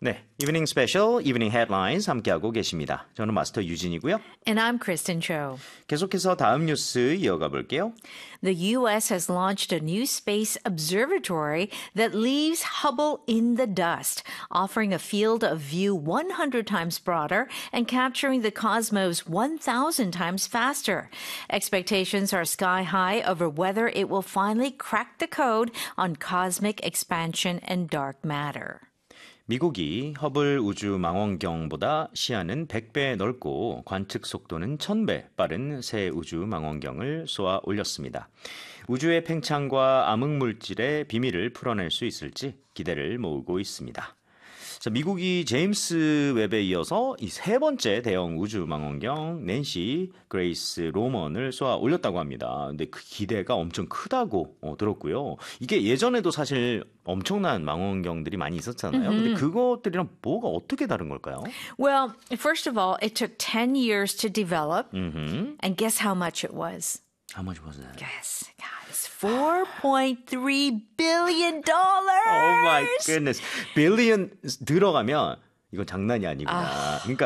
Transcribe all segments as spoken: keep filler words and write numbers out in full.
네, 이브닝 스페셜, 이브닝 헤드라인스 함께하고 계십니다. 저는 마스터 유진이고요. And I'm Kristen Cho. 계속해서 다음 뉴스 이어가 볼게요. The U S has launched a new space observatory that leaves Hubble in the dust, offering a field of view one hundred times broader and capturing the cosmos one thousand times faster. Expectations are sky high over whether it will finally crack the code on cosmic expansion and dark matter. 미국이 허블 우주 망원경보다 시야는 백 배 넓고 관측 속도는 천 배 빠른 새 우주 망원경을 쏘아 올렸습니다. 우주의 팽창과 암흑물질의 비밀을 풀어낼 수 있을지 기대를 모으고 있습니다. 자, 미국이 제임스 웹에 이어서 이 세 번째 대형 우주 망원경 낸시 그레이스 로먼을 쏘아 올렸다고 합니다. 근데 그 기대가 엄청 크다고 어, 들었고요. 이게 예전에도 사실 엄청난 망원경들이 많이 있었잖아요. Mm-hmm. 근데 그것들이랑 뭐가 어떻게 다른 걸까요? Well, first of all, it took ten years to develop. Mm-hmm. And guess how much it was? How much was that? Guess, guys, four point three billion dollars. Oh my goodness. billion 들어가면 이건 장난이 아니구나. 아. 그러니까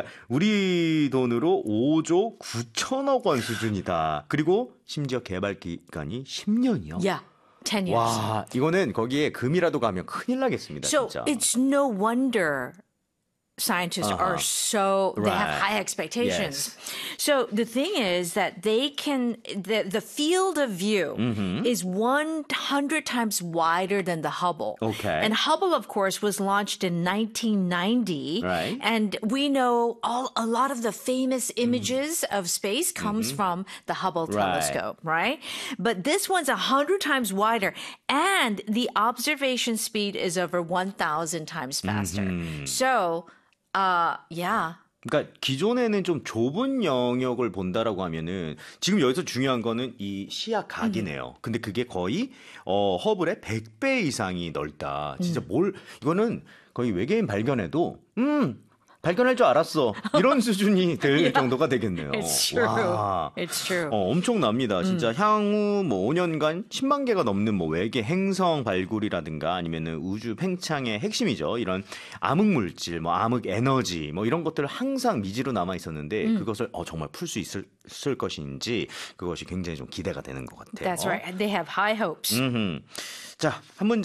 우리 돈으로 오조 구천억 원 수준이다. 그리고 심지어 개발 기간이 십 년이요. Yeah, ten years. 와, 이거는 거기에 금이라도 가면 큰일 나겠습니다. So 진짜. it's no wonder scientists Uh-huh. are so, they have Right. high expectations. Yes. So the thing is that they can, the, the field of view Mm-hmm. is one hundred times wider than the Hubble. Okay. And Hubble, of course, was launched in nineteen ninety. Right. And we know all a lot of the famous images mm. of space comes mm-hmm. from the Hubble Right. telescope, right? But this one's one hundred times wider. And the observation speed is over one thousand times faster. Mm-hmm. So, uh, yeah. 그러니까 기존에는 좀 좁은 영역을 본다라고 하면은 지금 여기서 중요한 거는 이 시야 각이네요. 음. 근데 그게 거의 어, 허블의 백 배 이상이 넓다. 진짜 음. 뭘 이거는 거의 외계인 발견해도 음 발견할 줄 알았어. 이런 수준이 될 yeah. 정도가 되겠네요. It's true. 와. It's true. 어, 엄청납니다. 진짜 음. 향후 뭐 오 년간 십만 개가 넘는 뭐 외계 행성 발굴이라든가 아니면은 우주 팽창의 핵심이죠. 이런 암흑 물질, 뭐 암흑 에너지, 뭐 이런 것들 항상 미지로 남아 있었는데 음. 그것을 어, 정말 풀 수 있을, 있을 것인지 그것이 굉장히 좀 기대가 되는 것 같아요. That's right. They have high hopes. 음흠. 자, 한 문제